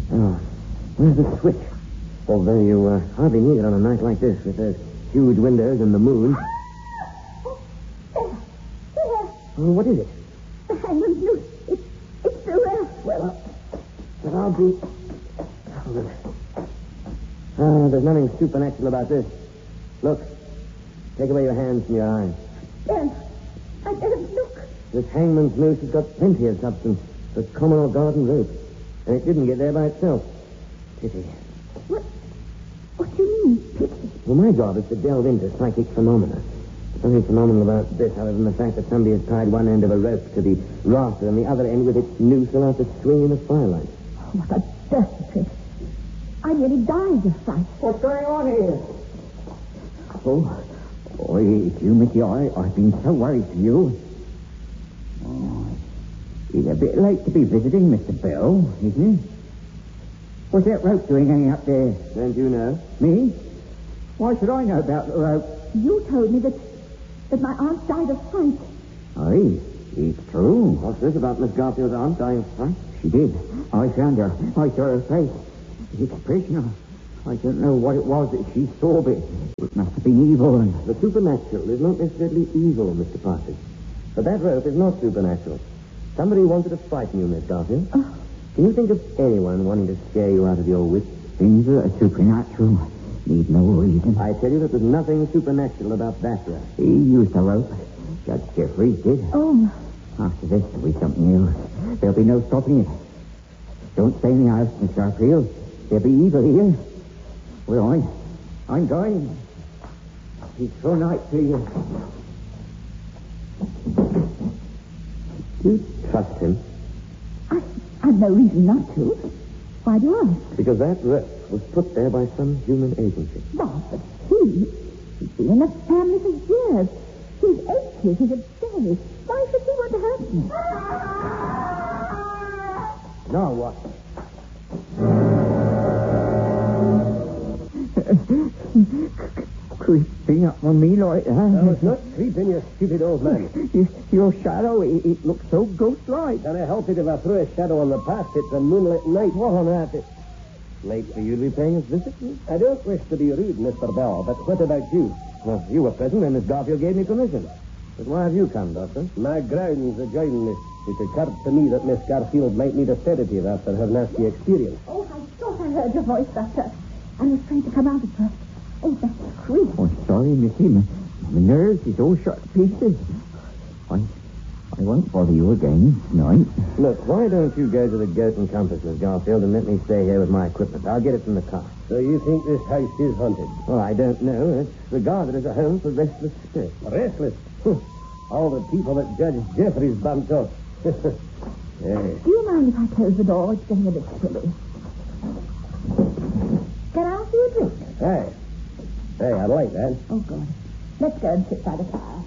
Oh, where's the switch? Although you hardly need it on a night like this with those huge windows and the moon. Oh, what is it? The hangman's noose. It's still there. Well, I'll be... Oh, there's nothing supernatural about this. Look. Take away your hands from your eyes. Dan, I daren't look. This hangman's noose has got plenty of substance. The common or garden rope. And it didn't get there by itself. Pity. What do you mean, pity? Well, my job is to delve into psychic phenomena. There's nothing phenomenal about this other than the fact that somebody has tied one end of a rope to the rafter and the other end with its noose allowed to swing in the firelight. Oh, what a dirty trick. I nearly died of fright. What's going on here? Oh, it's you, Mickey. I've been so worried for you. Oh, it's a bit late to be visiting Mr. Bell, isn't it? What's that rope doing hanging up there? Don't you know? Me? Why should I know about the rope? You told me that my aunt died of fright. Aye, it's true. What's this about Miss Garfield's aunt dying of fright? She did. I found her. I saw her face. The expression. I don't know what it was that she saw, but it must have been evil. And the supernatural is not necessarily evil, Mr. Partridge. But that rope is not supernatural. Somebody wanted to frighten you, Miss Garfield. Can you think of anyone wanting to scare you out of your wits? Things that are supernatural need no reason. I tell you that there's nothing supernatural about that rope. He used the rope. Judge Jeffries did. Oh. After this, there'll be something else. There'll be no stopping it. Don't stay in the house, Miss Garfield. There'll be evil here. Well, I'm going. Peaceful night to you. Do you trust him? I've no reason not to. Why do you ask? Because that rope was put there by some human agency. Bob, but he's been in the family for years. He's 80. He's a day. Why should he want to hurt me? Now what? Creeping up on me like that. No, it's not creeping, you stupid old man. Your shadow, it looks so ghost-like. Can I help it if I throw a shadow on the path? It's a moonlit night. What on earth? It's late for you to be paying us visit? I don't wish to be rude, Mr. Bell, but what about you? Well, you were present when Miss Garfield gave me permission. But why have you come, Doctor? My grounds adjoin this. It occurred to me that Miss Garfield might need a sedative after her nasty experience. Oh, I thought I heard your voice, Doctor. I was trying to come out at first. Oh, that's creepy. Oh, sorry, Missy. My nerves is all shot to pieces. I won't bother you again tonight. Look, why don't you go to the Goat and Compass, Miss Garfield, and let me stay here with my equipment? I'll get it from the car. So you think this house is haunted? Well, I don't know. It's regarded as a home for restless spirits. Restless? All the people that Judge Jeffries bumped off. Yes. Do you mind if I close the door? It's getting a bit chilly. Can I offer you a drink? Hey, I'd like that. Oh, good. Let's go and sit by the fire.